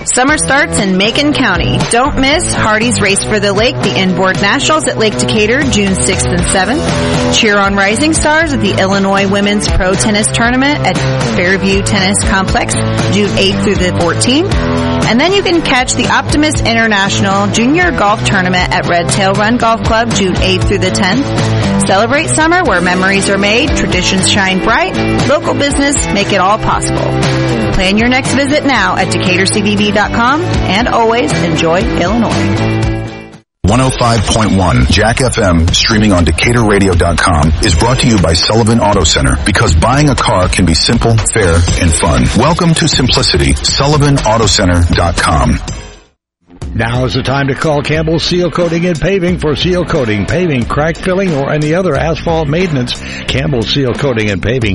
Summer starts in Macon County. Don't miss Hardy's Race for the Lake, the Inboard Nationals at Lake Decatur, June 6th and 7th. Cheer on Rising Stars at the Illinois Women's Pro Tennis Tournament at Fairview Tennis Complex, June 8th through the 14th. And then you can catch the Optimist International Junior Golf Tournament at Red Tail Run Golf Club, June 8th through the 10th. Celebrate summer where memories are made, traditions shine bright, local business make it all possible. Plan your next visit now at DecaturCBD.com and always enjoy Illinois. 105.1 Jack FM, streaming on DecaturRadio.com, is brought to you by Sullivan Auto Center, because buying a car can be simple, fair, and fun. Welcome to simplicity. SullivanAutoCenter.com. Now is the time to call Campbell Seal Coating and Paving for seal coating, paving, crack filling, or any other asphalt maintenance. Campbell Seal Coating and Paving,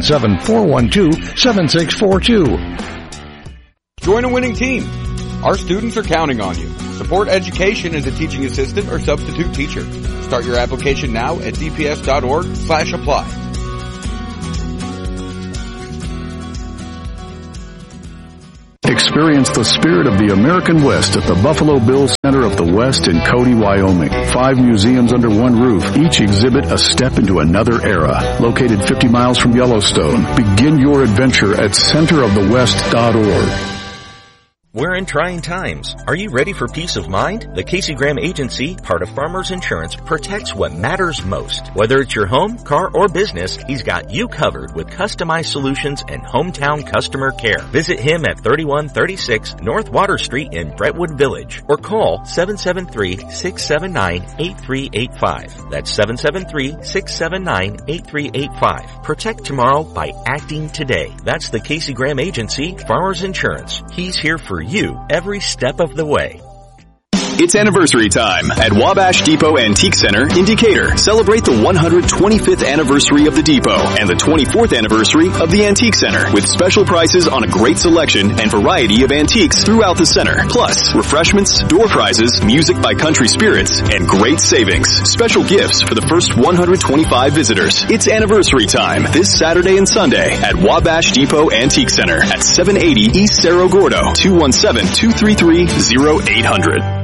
217-412-7642. Join a winning team. Our students are counting on you. Support education as a teaching assistant or substitute teacher. Start your application now at dps.org/apply. Experience the spirit of the American West at the Buffalo Bill Center of the West in Cody, Wyoming. 5 museums under one roof. Each exhibit a step into another era. Located 50 miles from Yellowstone. Begin your adventure at centerofthewest.org. We're in trying times. Are you ready for peace of mind? The Casey Graham Agency, part of Farmers Insurance, protects what matters most. Whether it's your home, car, or business, he's got you covered with customized solutions and hometown customer care. Visit him at 3136 North Water Street in Brentwood Village or call 773-679-8385. That's 773-679-8385. Protect tomorrow by acting today. That's the Casey Graham Agency, Farmers Insurance. He's here for you every step of the way. It's anniversary time at Wabash Depot Antique Center in Decatur. Celebrate the 125th anniversary of the Depot and the 24th anniversary of the Antique Center with special prices on a great selection and variety of antiques throughout the center. Plus, refreshments, door prizes, music by Country Spirits, and great savings. Special gifts for the first 125 visitors. It's anniversary time this Saturday and Sunday at Wabash Depot Antique Center at 780 East Cerro Gordo, 217-233-0800.